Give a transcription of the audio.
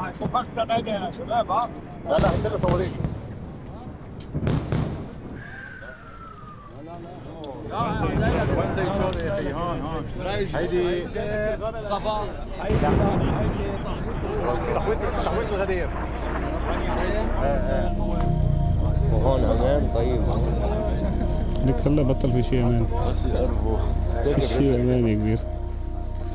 السنه دي يا شباب ها. لا لا عندنا صواريخ. وين زيتون يا اخي؟ هون هيدي صفا هيدي تحويط الغدير. وهون امان. طيب لك هلا بطل في شيء امان. بس يقربوا في شيء امان يا كبير.